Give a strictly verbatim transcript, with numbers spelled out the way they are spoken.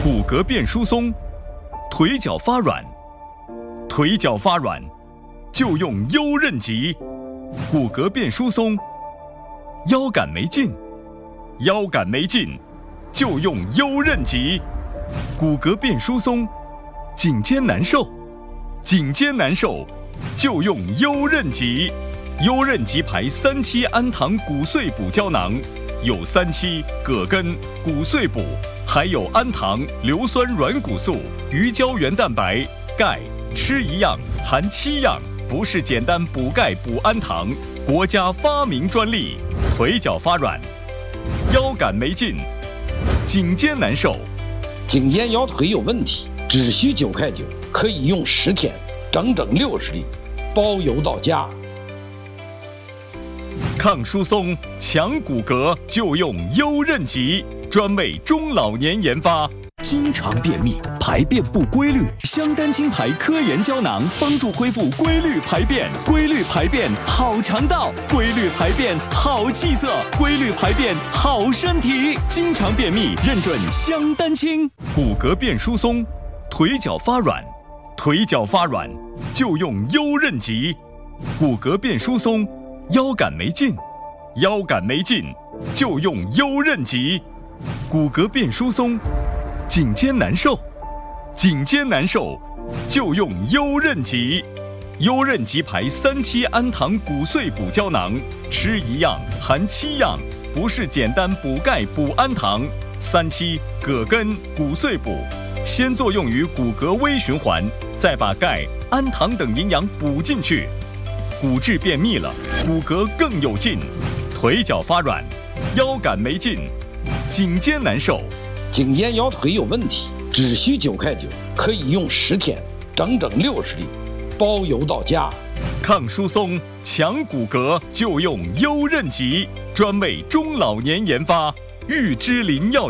骨骼变疏松，腿脚发软，腿脚发软就用优韧脊；骨骼变疏松，腰杆没劲，腰杆没劲就用优韧脊；骨骼变疏松，颈肩难受，颈肩难受就用优韧脊。优韧脊牌三七氨糖骨碎补胶囊，有三七、葛根、骨碎补，还有氨糖、硫酸软骨素、鱼胶原蛋白、钙，吃一样含七样，不是简单补钙补氨糖，国家发明专利。腿脚发软，腰杆没劲，颈肩难受， 颈肩腰腿有问题，只需九块九，可以用十天，整整六十粒，包邮到家。 抗疏松、强骨骼就用优韧脊，专为中老年研发。 经常便秘、排便不规律，香丹青牌科研胶囊帮助恢复规律排便。规律排便好肠道，规律排便好气色，规律排便好身体。经常便秘认准香丹青。 骨骼变疏松，腿脚发软，腿脚发软就用优韧脊。骨骼变疏松，腰杆没劲，腰杆没劲就用优韧脊。骨骼变疏松，颈肩难受，颈肩难受就用优韧脊。优韧脊牌三七氨糖骨碎补胶囊，吃一样含七样，不是简单补钙补氨糖。三七、葛根、骨碎补，先作用于骨骼微循环，再把钙、氨糖等营养补进去。骨质便秘了，骨骼更有劲，腿脚发软，腰杆没劲，颈肩难受， 颈肩腰腿有问题，只需九块九，可以用十天，整整六十粒，包邮到家。 抗疏松、强骨骼就用优韧脊，专为中老年研发。玉芝林药